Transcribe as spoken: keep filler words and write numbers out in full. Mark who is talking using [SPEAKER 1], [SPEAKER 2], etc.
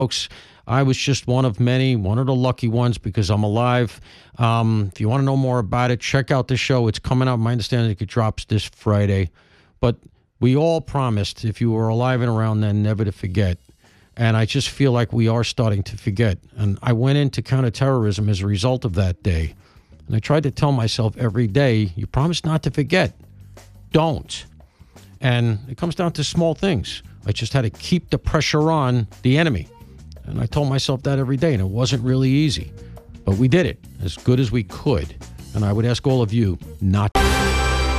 [SPEAKER 1] folks. I was just one of many, one of the lucky ones because I'm alive. Um, if you want to know more about it, check out the show. It's coming out. My understanding is it drops this Friday. But we all promised, if you were alive and around then, never to forget. And I just feel like we are starting to forget. And I went into counterterrorism as a result of that day. And I tried to tell myself every day, you promised not to forget. Don't. And it comes down to small things. I just had to keep the pressure on the enemy. And I told myself that every day, and it wasn't really easy. But we did it as good as we could. And I would ask all of you not to.